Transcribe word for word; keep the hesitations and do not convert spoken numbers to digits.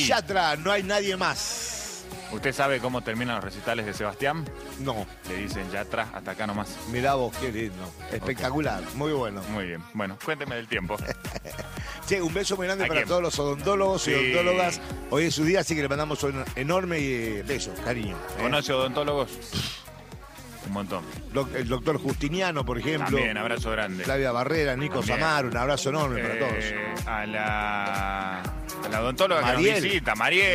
ahí. Yatra, no hay nadie más. ¿Usted sabe cómo terminan los recitales de Sebastián? No, Le dicen Yatra, hasta acá nomás. mirá vos, qué lindo. Espectacular, muy bueno. Muy bien. Bueno, cuénteme del tiempo. Che, un beso muy grande ¿A para quién? todos los odontólogos Sí. y odontólogas. Hoy es su día, así que le mandamos un enorme eh, beso, cariño. ¿eh? ¿Conoce odontólogos? Un montón. Doc- El doctor Justiniano, por ejemplo. También, abrazo grande. Flavia Barrera, Nico También. Samar, un abrazo enorme para todos. Eh, a la, a la odontóloga que Mariel. nos visita, Mariel.